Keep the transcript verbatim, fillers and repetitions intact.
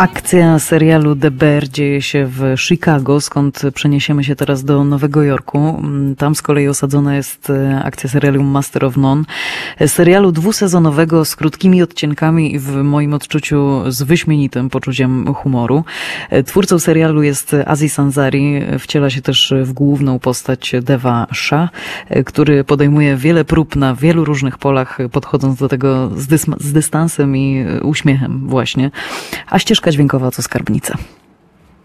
Akcja serialu The Bear dzieje się w Chicago, skąd przeniesiemy się teraz do Nowego Jorku. Tam z kolei osadzona jest akcja serialu Master of None. Serialu dwusezonowego z krótkimi odcinkami i w moim odczuciu z wyśmienitym poczuciem humoru. Twórcą serialu jest Aziz Ansari. Wciela się też w główną postać Deva Shah, który podejmuje wiele prób na wielu różnych polach, podchodząc do tego z, dys- z dystansem i uśmiechem właśnie. A ścieżka dźwiękowa to skarbnica.